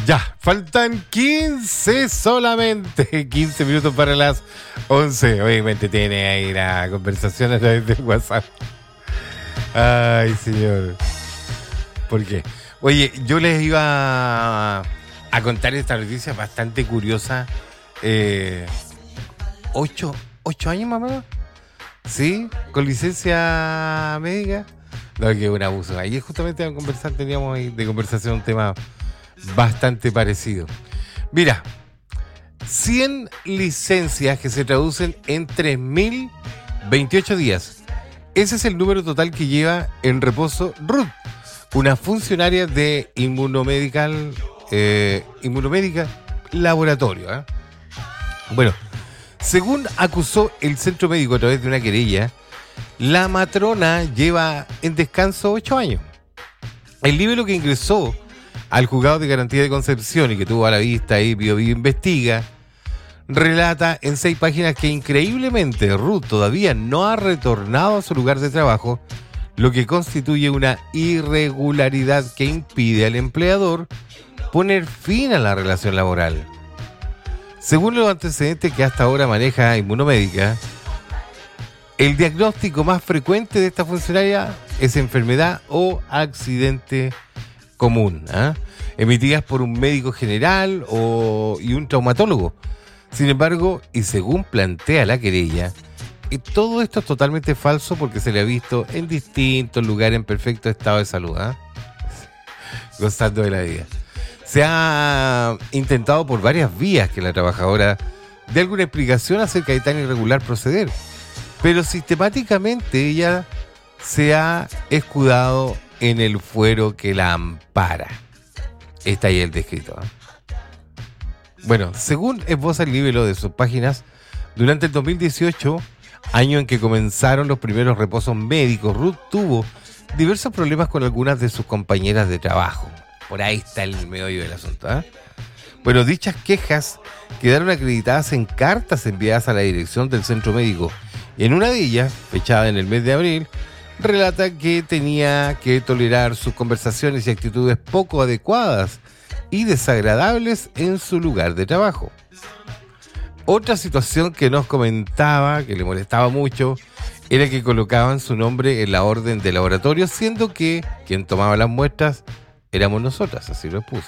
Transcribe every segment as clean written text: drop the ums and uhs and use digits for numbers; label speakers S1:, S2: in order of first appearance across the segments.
S1: Ya, faltan 15 solamente. 15 minutos para las 11. Obviamente tiene ahí la conversación a través del WhatsApp. Ay, señor. ¿Por qué? Oye, yo les iba a contar esta noticia bastante curiosa. 8 años más o menos. ¿Sí? Con licencia médica. No, que es un abuso. Ayer justamente teníamos ahí de conversación un tema bastante parecido. Mira, 100 licencias que se traducen en 3.028 días. Ese es el número total que lleva en reposo Ruth, una funcionaria de Immunomédica Laboratorio. Bueno, según acusó el centro médico a través de una querella, la matrona lleva en descanso 8 años. El libro que ingresó al juzgado de garantía de Concepción y que tuvo a la vista ahí Bio Investiga, relata en 6 páginas que increíblemente Ruth todavía no ha retornado a su lugar de trabajo, lo que constituye una irregularidad que impide al empleador poner fin a la relación laboral. Según los antecedentes que hasta ahora maneja Immunomédica, el diagnóstico más frecuente de esta funcionaria es enfermedad o accidente común, emitidas por un médico general y un traumatólogo. Sin embargo, y según plantea la querella, todo esto es totalmente falso porque se le ha visto en distintos lugares en perfecto estado de salud, gozando de la vida. Se ha intentado por varias vías que la trabajadora dé alguna explicación acerca de tan irregular proceder, pero sistemáticamente ella se ha escudado en el fuero que la ampara. Está ahí el descrito. Bueno, según esboza el libro de sus páginas, durante el 2018, año en que comenzaron los primeros reposos médicos, Ruth tuvo diversos problemas con algunas de sus compañeras de trabajo. Por ahí está el meollo del asunto. Bueno, dichas quejas quedaron acreditadas en cartas enviadas a la dirección del centro médico. Y en una de ellas, fechada en el mes de abril, relata que tenía que tolerar sus conversaciones y actitudes poco adecuadas y desagradables en su lugar de trabajo. Otra situación que nos comentaba, que le molestaba mucho, era que colocaban su nombre en la orden de laboratorio, siendo que quien tomaba las muestras éramos nosotras, así lo expuso.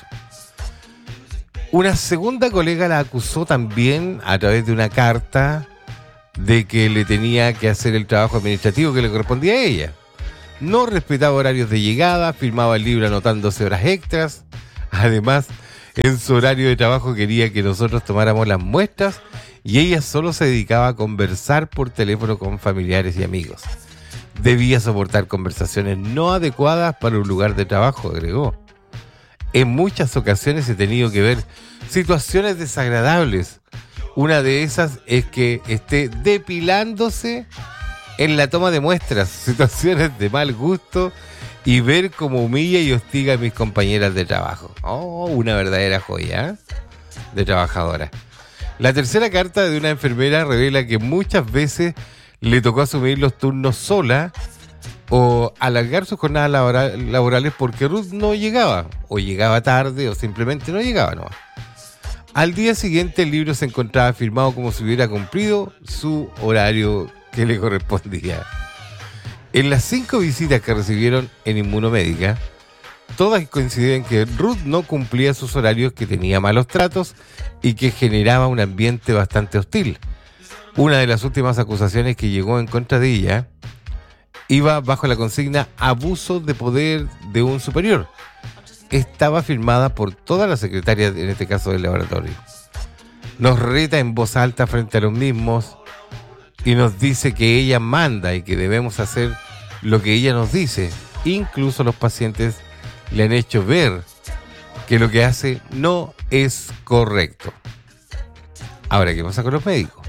S1: Una segunda colega la acusó también a través de una carta de que le tenía que hacer el trabajo administrativo que le correspondía a ella. No respetaba horarios de llegada, firmaba el libro anotándose horas extras. Además, en su horario de trabajo quería que nosotros tomáramos las muestras y ella solo se dedicaba a conversar por teléfono con familiares y amigos. Debía soportar conversaciones no adecuadas para un lugar de trabajo, agregó. En muchas ocasiones he tenido que ver situaciones desagradables. Una de esas es que esté depilándose en la toma de muestras, situaciones de mal gusto, y ver cómo humilla y hostiga a mis compañeras de trabajo. Oh, una verdadera joya de trabajadora. La tercera carta de una enfermera revela que muchas veces le tocó asumir los turnos sola o alargar sus jornadas laborales porque Ruth no llegaba, o llegaba tarde, o simplemente no llegaba nomás. Al día siguiente el libro se encontraba firmado como si hubiera cumplido su horario que le correspondía. En las 5 visitas que recibieron en Immunomédica, todas coinciden que Ruth no cumplía sus horarios, que tenía malos tratos y que generaba un ambiente bastante hostil. Una de las últimas acusaciones que llegó en contra de ella iba bajo la consigna abuso de poder de un superior. Estaba firmada por todas las secretarias, en este caso del laboratorio. Nos reta en voz alta frente a los mismos y nos dice que ella manda y que debemos hacer lo que ella nos dice. Incluso los pacientes le han hecho ver que lo que hace no es correcto. Ahora, ¿qué pasa con los médicos?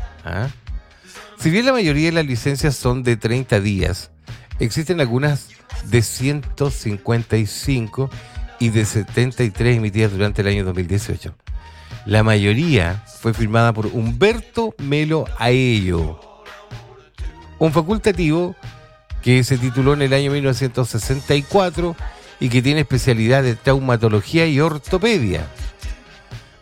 S1: Si bien la mayoría de las licencias son de 30 días, existen algunas de 155 y de 73 emitidas durante el año 2018. La mayoría fue firmada por Humberto Melo Aello, un facultativo que se tituló en el año 1964 y que tiene especialidad de traumatología y ortopedia.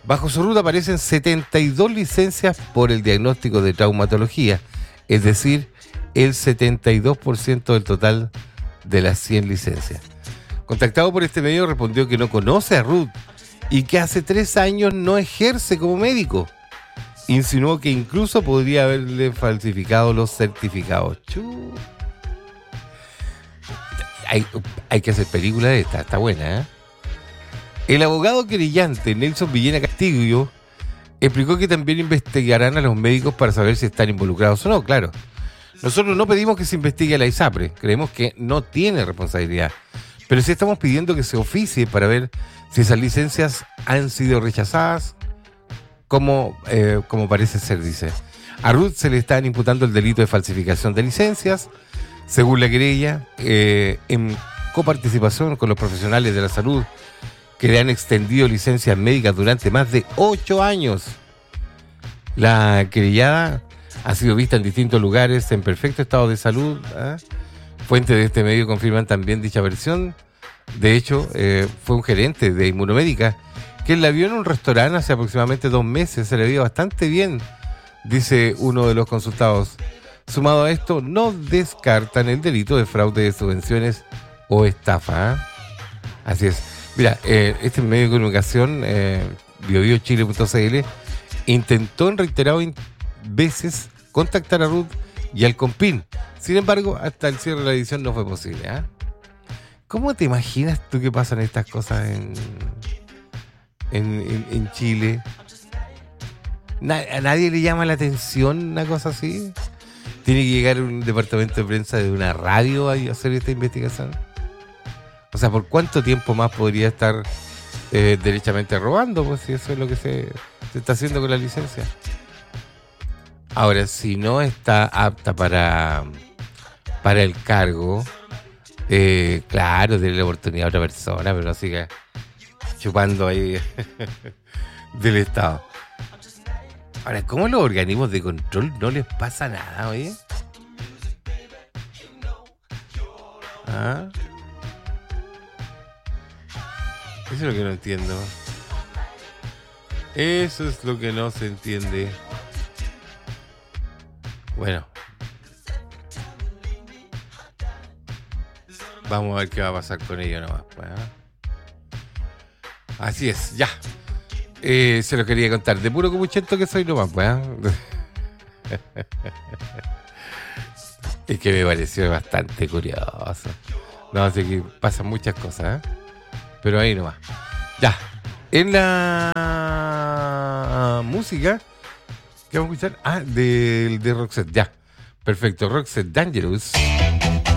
S1: Bajo su ruta aparecen 72 licencias por el diagnóstico de traumatología, es decir, el 72% del total de las 100 licencias. Contactado por este medio, respondió que no conoce a Ruth y que hace 3 años no ejerce como médico. Insinuó que incluso podría haberle falsificado los certificados. Hay que hacer película de esta, está buena, ¿eh? El abogado querellante Nelson Villena Castillo explicó que también investigarán a los médicos para saber si están involucrados o no, claro. Nosotros no pedimos que se investigue a la ISAPRE, creemos que no tiene responsabilidad, pero sí estamos pidiendo que se oficie para ver si esas licencias han sido rechazadas, como parece ser, dice. A Ruth se le están imputando el delito de falsificación de licencias, según la querella, en coparticipación con los profesionales de la salud que le han extendido licencias médicas durante más de 8 años. La querellada ha sido vista en distintos lugares en perfecto estado de salud. Fuentes de este medio confirman también dicha versión. De hecho, fue un gerente de Inmunomédica que la vio en un restaurante hace aproximadamente 2 meses. Se le vio bastante bien, dice uno de los consultados. Sumado a esto, no descartan el delito de fraude de subvenciones o estafa. Así es. Mira, este medio de comunicación, biobiochile.cl, intentó en reiteradas veces contactar a Ruth y al Compin. Sin embargo, hasta el cierre de la edición no fue posible. ¿Cómo te imaginas tú que pasan estas cosas en Chile? ¿A nadie le llama la atención una cosa así? ¿Tiene que llegar un departamento de prensa de una radio a hacer esta investigación? O sea, ¿por cuánto tiempo más podría estar derechamente robando? Pues si eso es lo que se está haciendo con la licencia. Ahora, si no está apta para el cargo, claro, darle la oportunidad a otra persona, pero no siga chupando ahí del Estado. Ahora, ¿cómo los organismos de control no les pasa nada, oye? Eso es lo que no entiendo. Eso es lo que no se entiende. Bueno. Vamos a ver qué va a pasar con ello nomás. Pues, Así es, ya. Se lo quería contar. De puro comuchento que soy nomás, pues. Es que me pareció bastante curioso. No, así que pasan muchas cosas, pero ahí nomás. Ya. En la música, ¿qué vamos a escuchar? De Roxette, ya. Perfecto, Roxette Dangerous.